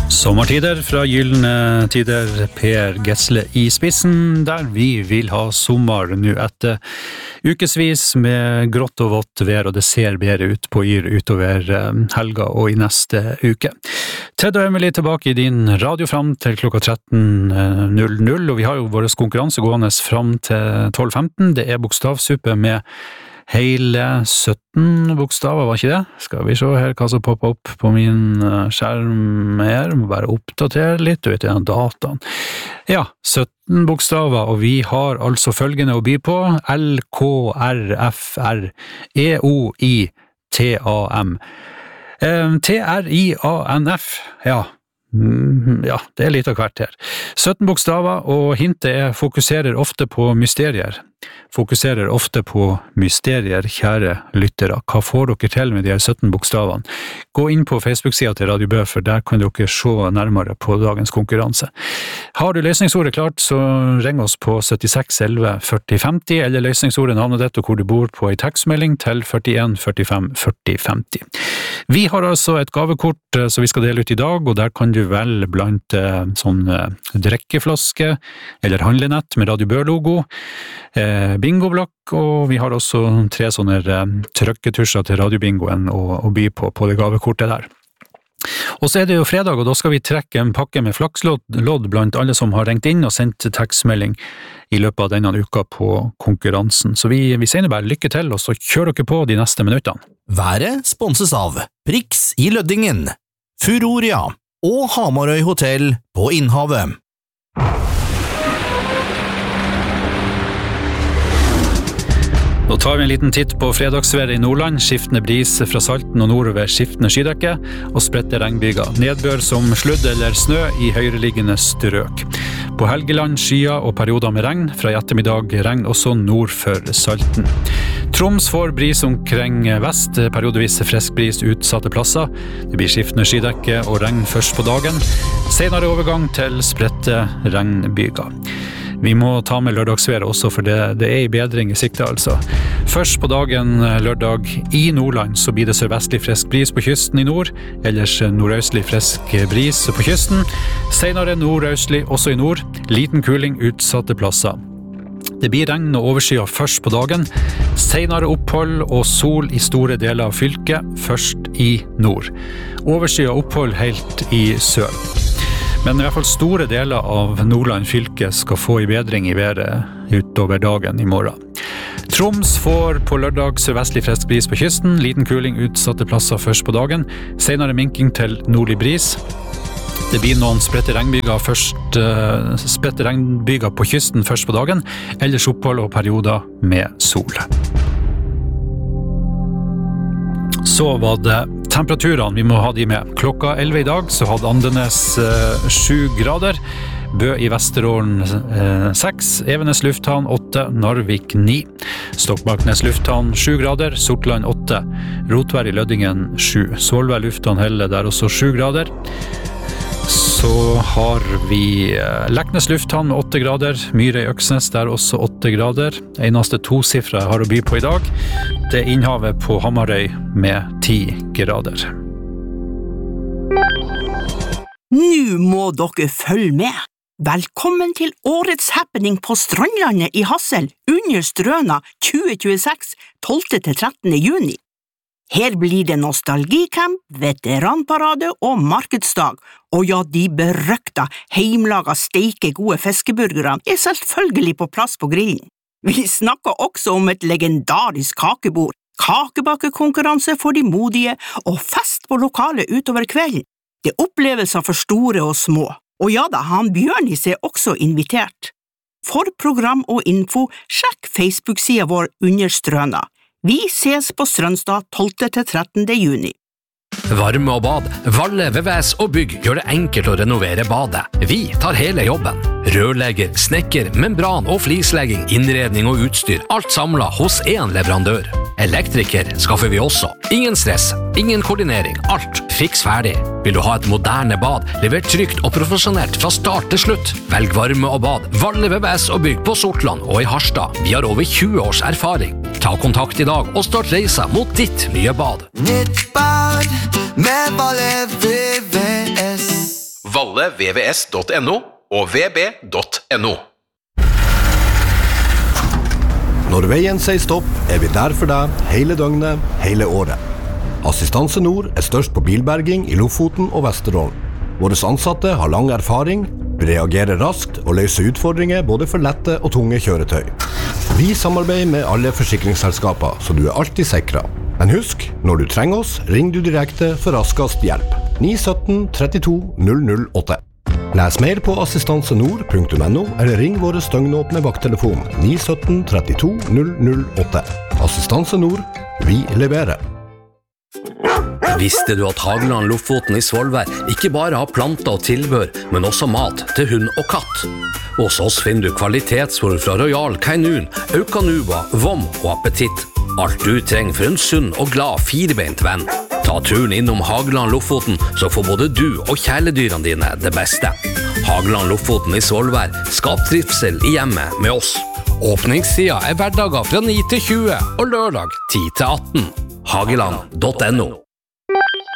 Sommertider fra Gyllene Tider, Per Gessle I spissen, der vi vil ha sommer nå etter ukesvis med grått og vått vær, og det ser bedre ut på Yr utover helga og I neste uke. Ted og Emily tilbake I din radio fram til klokka 13.00, og vi har jo våres konkurranse gående fram til 12.15. Det bokstavsuppe med hele 17 bokstaver, var ikke det? Skal vi se her hva som popper opp på min skjerm her, må bare oppdatere litt, du vet den dataen. Ja, 17 bokstaver, og vi har altså følgende å by på: LKRFREOITAM. TRIANF, ja. Ja, det litt av hvert her. 17 bokstaver, og hintet fokuserer ofte på mysterier. Fokuserer ofte på mysterier, kjære lyttere. Hva får dere til med de 17 bokstavene? Gå inn på Facebook-siden til Radio Bø, for der kan dere se nærmere på dagens konkurranse. Har du løsningsordet klart, så ring oss på 76 11 40 50, eller løsningsordet navnet ditt og hvor du bor på en tekstmelding til 41 45 40 50. Vi har altså et gavekort som vi skal dele ut I dag, og der kan du velge blant sånn drikkeflaske eller handlenett med Radio Bø-logo, bingoblokk, og vi har også 3 sånne trykketusjer til radiobingoen å by på det gavekortet der. Og så det jo fredag, og da skal vi trekke en pakke med flakslodd blant alle som har ringt inn og sendt tekstmelding I løpet av denne uka på konkurransen. Så vi sier bare lykke til, og så kjører dere på de neste minuttene. Været sponses av Prix I Løddingen, Furoria og Hamarøy Hotel på Innhavet. Nå tar vi en liten titt på fredagsværet I Nordland, skiftende bris fra Salten og nordover skiftende skydekke, og spredte regnbyger. Nedbør som sludd eller snø I høyreliggende strøk. På Helgeland skyer og perioder med regn, fra I ettermiddag regn også nord for Salten. Troms får bris omkring vest, periodevis frisk bris utsatte plasser. Det blir skiftende skydekke og regn først på dagen. Senere overgang til spredte regnbyger. Vi må ta med lørdagsværet også, for det I bedring I sikte altså. Først på dagen lørdag I Nordland så blir det sørvestlig frisk bris på kysten I nord, ellers nordøstlig frisk bris på kysten. Senere nordøstlig også I nord, liten kuling utsatte plasser. Det blir regn og overskyet først på dagen, senere opphold og sol I store deler av fylket, først I nord. Overskyet opphold helt I sør. Men I hvert fall store deler av Nordland fylke skal få I bedring I været utover dagen I morgen. Troms får på lørdag sørvestlig frisk bris på kysten, liten kuling utsatte plasser først på dagen, senere minking til nordlig bris. Det blir noen spredte regnbyger på kysten først på dagen, ellers opphold og perioder med sol. Så var det temperaturene, vi må ha de med. Klokka 11 I dag så hadde Andenes 7 grader, Bø I Vesterålen 6, Evenes lufthavn 8, Narvik 9, Stokmarknes lufthavn 7 grader, Sortland 8, Rotvær I Løddingen 7, Solvær lufthavn Helle der også 7 grader. Så har vi Leknes lufthavn med 8 grader, Myre I Øksnes der også 8 grader. Eneste 2-sifre jeg har å by på I dag, det Innhavet på Hamarøy med 10 grader. Nå må dere følge med. Velkommen til årets happening på Strandlandet I Hassel under Strøna 2026, 12-13. juni. Her blir det nostalgicamp, veteranparade og markedsdag, og ja, de berøkta, heimlaga, steike gode fiskeburgerne selvfølgelig på plass på grillen. Vi snakker også om et legendarisk kakebord, kakebakekonkurranse for de modige og fest på lokalet utover kvelden. Det opplevelser for store og små. Og ja da, han Bjørnis også invitert. For program og info, sjekk Facebook-siden vår under Strøna. Vi ses på Strømstad 12-13. juni. Varme og bad, Valle, VVS og bygg gjør det enkelt å renovere badet. Vi tar hele jobben. Rørlegger, snekker, membran og flislegging, innredning og utstyr, alt samlet hos en leverandør. Elektriker skaffer vi også. Ingen stress, ingen koordinering, alt fiks ferdig. Vil du ha et moderne bad, levert trygt og profesjonelt fra start til slutt? Velg varme og bad, Valle, VVS og bygg på Sortland og I Harstad. Vi har over 20 års erfaring. Ta kontakt I dag og start reisa mot ditt nye bad. Nytt bad med Valle VVS. både vvs.no og vb.no. Når veien sier stopp, vi der for deg hele døgnet, hele året. Assistanse Nord størst på bilberging I Lofoten og Vesterålen. Våre ansatte har lang erfaring, reagerer raskt og løser utfordringer både for lette og tunge kjøretøy. Vi samarbeider med alle forsikringsselskaper, så du alltid sikret. Men husk, når du trenger oss, ring du direkte for raskest hjelp. 917 32 008. Les mer på assistansenord.no eller ring våre støgnåpne vakttelefon 917 32 008. Assistanse Nord, vi leverer. Visste du at Hageland Lofoten I Svolvær ikke bare har planter og tilbør, men også mat til hund og katt? Hos oss finner du kvalitetsfôr fra Royal Canin, Eukanuba, Vom og Appetitt. Alt du trenger for en sunn og glad firebeint venn. Ta turen innom Hageland Lofoten, så får både du og kjæledyrene dine det beste. Hageland Lofoten I Svolvær, skap trivsel I hjemmet med oss. Åpningstida hverdager fra 9 til 20 og lørdag 10 til 18. Hageland.no